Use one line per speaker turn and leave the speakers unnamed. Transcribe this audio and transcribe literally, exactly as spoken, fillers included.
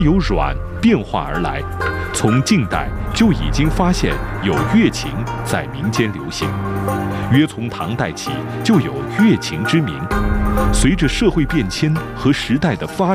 由软变化而来，从近代就已经发现有乐琴在民间流行，约从唐代起就有乐琴之名。随着社会变迁和时代的发